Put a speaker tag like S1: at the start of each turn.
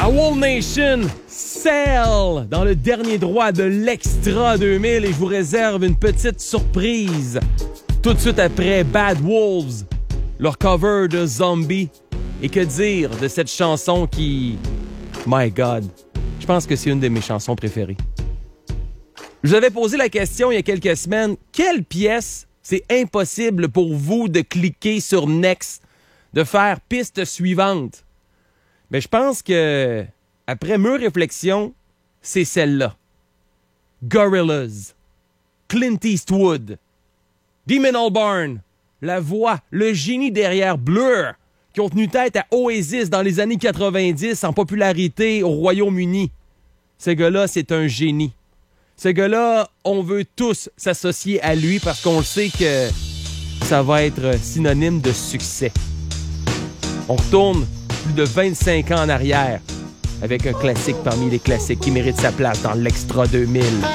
S1: Owl Nation, Cell, dans le dernier droit de l'Extra 2000, et je vous réserve une petite surprise. Tout de suite après Bad Wolves, leur cover de Zombie. Et que dire de cette chanson qui... My God, je pense que c'est une de mes chansons préférées. Je vous avais posé la question il y a quelques semaines, quelle pièce c'est impossible pour vous de cliquer sur Next, de faire piste suivante? Mais je pense que, après mûre réflexion, c'est celle-là. Gorillaz, Clint Eastwood, Damon Albarn, la voix, le génie derrière Blur, qui ont tenu tête à Oasis dans les années 90 en popularité au Royaume-Uni. Ce gars-là, c'est un génie. Ce gars-là, on veut tous s'associer à lui parce qu'on le sait que ça va être synonyme de succès. On retourne plus de 25 ans en arrière avec un classique parmi les classiques qui mérite sa place dans l'Extra 2000.